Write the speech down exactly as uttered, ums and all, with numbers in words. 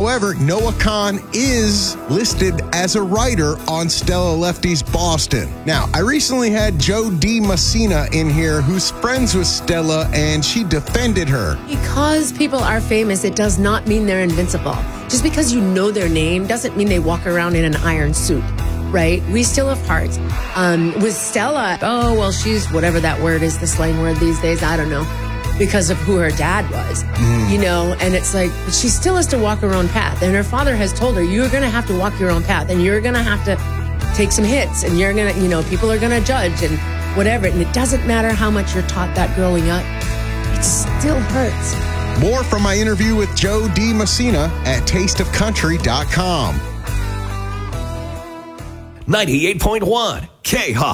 However, Noah Kahan is listed as a writer on Stella Lefty's Boston. Now, I recently had Jo Dee Messina in here, who's friends with Stella, and she defended her. Because people are famous, it does not mean they're invincible. Just because you know their name doesn't mean they walk around in an iron suit, right? We still have hearts. Um, with Stella, oh, well, she's whatever that word is, the slang word these days, I don't know, because of who her dad was, mm. you know? And it's like, she still has to walk her own path. And her father has told her, you're going to have to walk your own path, and you're going to have to take some hits, and you're going to, you know, people are going to judge and whatever. And it doesn't matter how much you're taught that growing up, it still hurts. More from my interview with Jo Dee Messina at taste of country dot com. ninety-eight point one K H O